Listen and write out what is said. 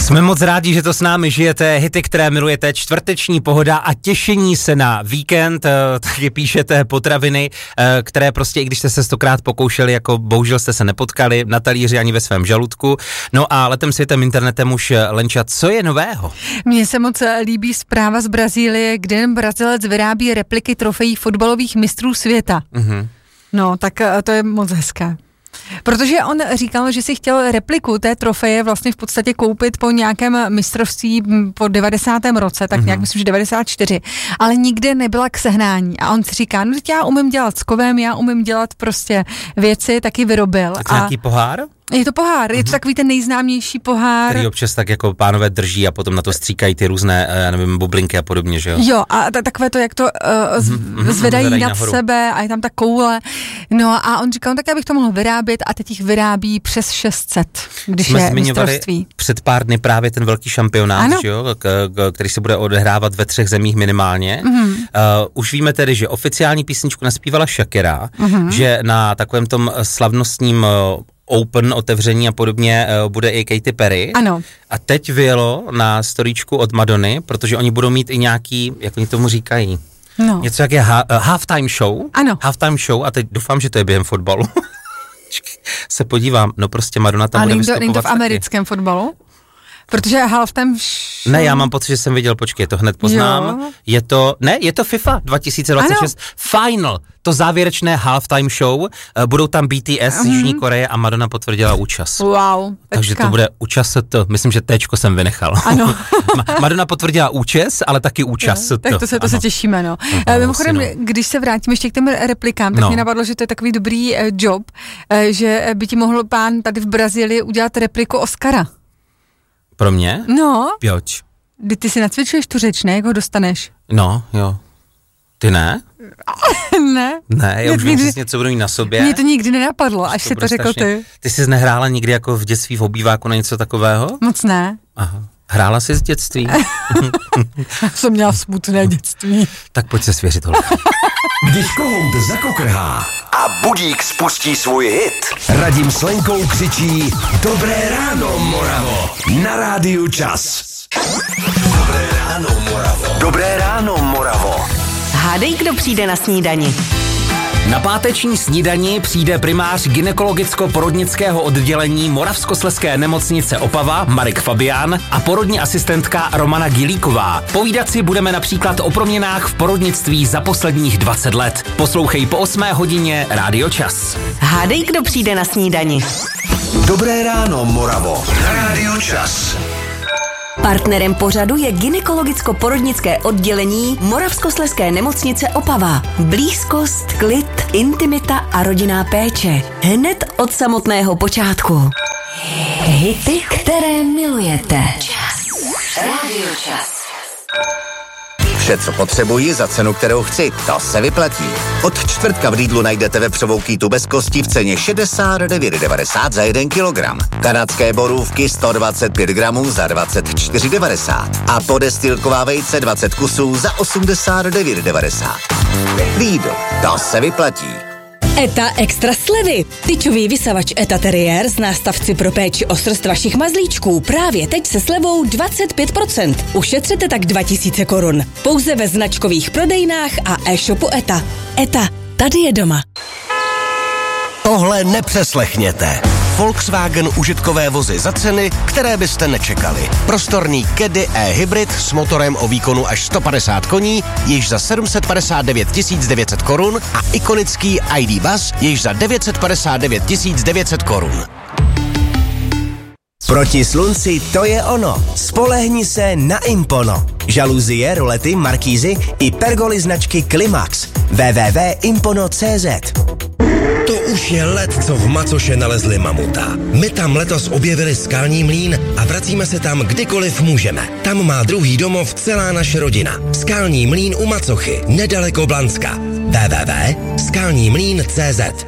Jsme moc rádi, že to s námi žijete, hity, které milujete, čtvrteční pohoda a těšení se na víkend, taky píšete potraviny, které prostě, i když jste se 100krát pokoušeli, jako bohužel jste se nepotkali na talíři ani ve svém žaludku. No a letem světem internetem už, Lenča, co je nového? Mně se moc líbí zpráva z Brazílie, kde Brazilec vyrábí repliky trofejí fotbalových mistrů světa. Mhm. No, tak to je moc hezké. Protože on říkal, že si chtěl repliku té trofeje vlastně v podstatě koupit po nějakém mistrovství po 90. roce, tak nějak myslím, že 94, ale nikde nebyla k sehnání. A on si říká, no já umím dělat s kovem, já umím dělat prostě věci, taky vyrobil. Tak nějaký pohár? Je to pohár, je to takový ten nejznámější pohár. Který občas tak jako pánové drží a potom na to stříkají ty různé, já nevím, bublinky a podobně, že jo? Jo, a takové to, jak to zvedají nad nahoru sebe a je tam ta koule. No a on říkal, tak já bych to mohl vyrábět a teď jich vyrábí přes 600, když jsme je zmiňovali mistrovství. Před pár dny právě ten velký šampionát, že jo, který se bude odehrávat ve 3 zemích minimálně. Už víme tedy, že oficiální písničku naspívala Shakira, že na takovém tom slavnostním Open, otevření a podobně bude i Katy Perry. Ano. A teď vyjelo na storíčku od Madony, protože oni budou mít i nějaký, jak oni tomu říkají, něco jak je halftime show. Ano. Halftime show a teď doufám, že to je během fotbalu. Se podívám, no prostě Madonna tam bude vystupovat. Není to v americkém fotbalu? Protože halftime show... Ne, já mám pocit, že jsem viděl, počkej, to hned poznám. Jo. Je to FIFA 2026 Final, to závěrečné halftime show. Budou tam BTS z Jižní Koreje a Madonna potvrdila účast. Wow. Takže to bude účast, myslím, že téčko jsem vynechal. Ano. Madonna potvrdila účast, ale taky účast. Tak to se těšíme, no. Mimochodem, když se vrátíme ještě k těm replikám, tak mě napadlo, že to je takový dobrý job, že by ti mohl pán tady v Brazílii udělat repliku Oscara. Pro mě? No. Pioč. Ty si nacvičuješ tu řeč, ne? Jak ho dostaneš? No, jo. Ty ne? Ne. Ne, já už vím přesně, co budu mít na sobě. Mně to nikdy nenapadlo, až si to řekl ty. Ty jsi nehrála nikdy jako v dětství v obýváku na něco takového? Moc ne. Aha. Hrála jsi z dětství? Jsem měla smutné dětství. Tak pojď se svěřit, holka. Když kohout zakokrhá a budík spustí svůj hit, Radim s Lenkou křičí Dobré ráno, Moravo, na rádiu Čas. Dobré ráno, Moravo. Dobré ráno, Moravo. Hádej, kdo přijde na snídani. Na páteční snídani přijde primář gynekologicko-porodnického oddělení Moravskoslezské nemocnice Opava Marek Fabián a porodní asistentka Romana Gilíková. Povídat si budeme například o proměnách v porodnictví za posledních 20 let. Poslouchej po 8 hodině Rádio Čas. Hádej, kdo přijde na snídani. Dobré ráno, Moravo, na rádiu Čas. Partnerem pořadu je gynekologicko-porodnické oddělení Moravskoslezské nemocnice Opava. Blízkost, klid, intimita a rodinná péče. Hned od samotného počátku. Hity, které milujete. Čas. Rádio Čas. Vše, co potřebuji za cenu, kterou chci, to se vyplatí. Od čtvrtka v Lidlu najdete vepřovou kýtu bez kosti v ceně 69,90 za 1 kilogram. Kanadské borůvky 125 gramů za 24,90 a podestýlková vejce 20 kusů za 89,90. Lidl, to se vyplatí. ETA extra slevy. Tyčový vysavač ETA Terrier z nástavci pro péči o srst vašich mazlíčků právě teď se slevou 25%. Ušetřete tak 2000 korun. Pouze ve značkových prodejnách a e-shopu ETA. ETA, tady je doma. Tohle nepřeslechněte. Volkswagen užitkové vozy za ceny, které byste nečekali. Prostorný Caddy e-hybrid s motorem o výkonu až 150 koní, již za 759 900 korun a ikonický ID Buzz, již za 959 900 korun. Proti slunci to je ono. Spolehni se na Impono. Žaluzie, rolety, markízy i pergoly značky Climax. www.impono.cz. To už je let, co v Macoše nalezli mamuta. My tam letos objevili skalní mlýn a vracíme se tam kdykoliv můžeme. Tam má druhý domov celá naše rodina. Skalní mlýn u Macochy, nedaleko Blanska. www.skalnimlyn.cz.